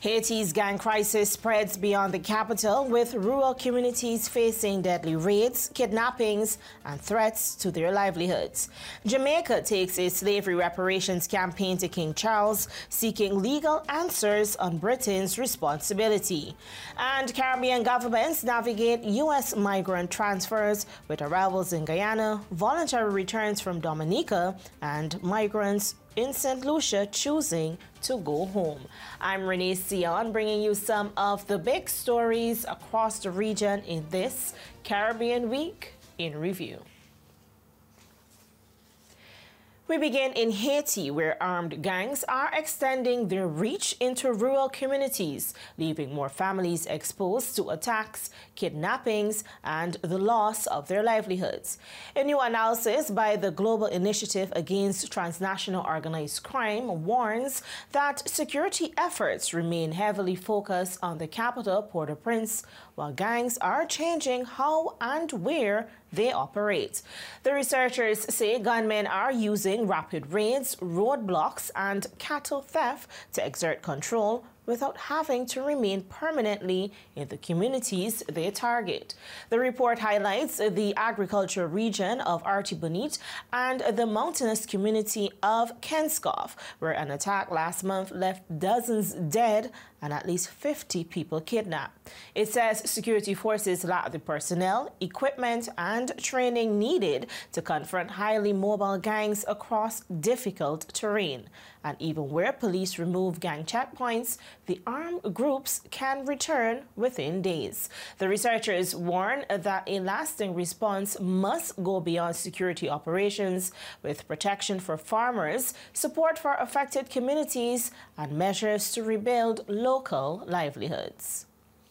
Haiti's gang crisis spreads beyond the capital, with rural communities facing deadly raids, kidnappings, and threats to their livelihoods. Jamaica takes its slavery reparations campaign to King Charles, seeking legal answers on Britain's responsibility. And Caribbean governments navigate U.S. migrant transfers, with arrivals in Guyana, voluntary returns from Dominica, and migrants in St. Lucia choosing to go home. I'm Renee Sion, bringing you some of the big stories across the region in this Caribbean Week in Review. We begin in Haiti, where armed gangs are extending their reach into rural communities, leaving more families exposed to attacks, kidnappings, and the loss of their livelihoods. A new analysis by the Global Initiative Against Transnational Organized Crime warns that security efforts remain heavily focused on the capital, Port-au-Prince, while gangs are changing how and where they operate. The researchers say gunmen are using rapid raids, roadblocks, and cattle theft to exert control without having to remain permanently in the communities they target. The report highlights the agricultural region of Artibonite and the mountainous community of Kenskoff, where an attack last month left dozens dead and at least 50 people kidnapped. It says security forces lack the personnel, equipment, and training needed to confront highly mobile gangs across difficult terrain. And even where police remove gang checkpoints, the armed groups can return within days. The researchers warn that a lasting response must go beyond security operations, with protection for farmers, support for affected communities, and measures to rebuild local livelihoods.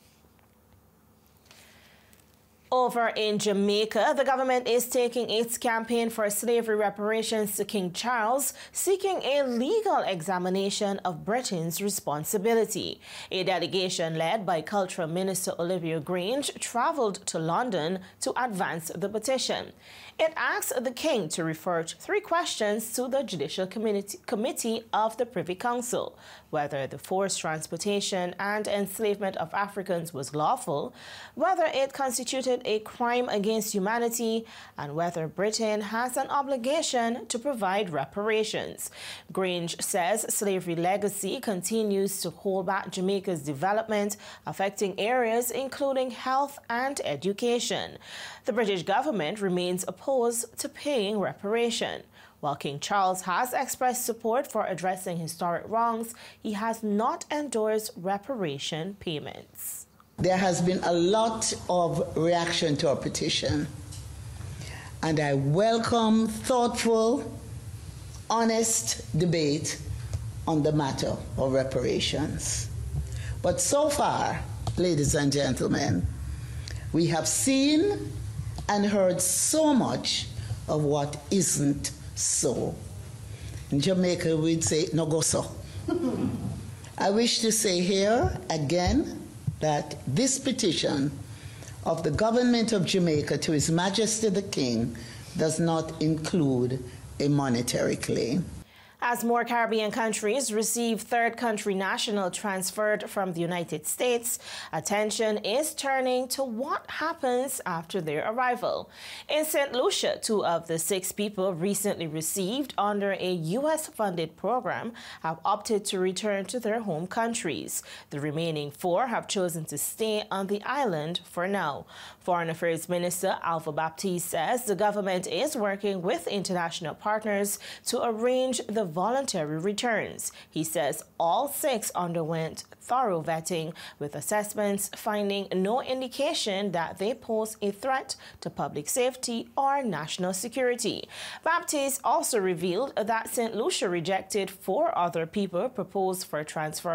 Over in Jamaica, the government is taking its campaign for slavery reparations to King Charles, seeking a legal examination of Britain's responsibility. A delegation led by Cultural Minister Olivia Grange traveled to London to advance the petition. It asks the King to refer 3 questions to the Judicial Committee of the Privy Council: whether the forced transportation and enslavement of Africans was lawful, whether it constituted a crime against humanity, and whether Britain has an obligation to provide reparations. Grange says slavery legacy continues to hold back Jamaica's development, affecting areas including health and education. The British government remains opposed to paying reparation. While King Charles has expressed support for addressing historic wrongs, he has not endorsed reparation payments. There has been a lot of reaction to our petition, and I welcome thoughtful, honest debate on the matter of reparations. But so far, ladies and gentlemen, we have seen and heard so much of what isn't so. In Jamaica, we'd say, no go so. I wish to say here again that this petition of the government of Jamaica to His Majesty the King does not include a monetary claim. As more Caribbean countries receive third country nationals transferred from the United States, attention is turning to what happens after their arrival. In St. Lucia, 2 of the 6 people recently received under a U.S.-funded program have opted to return to their home countries. The remaining 4 have chosen to stay on the island for now. Foreign Affairs Minister Alpha Baptiste says the government is working with international partners to arrange the voluntary returns. He says all 6 underwent thorough vetting, with assessments finding no indication that they pose a threat to public safety or national security. Baptiste also revealed that St. Lucia rejected 4 other people proposed for transfer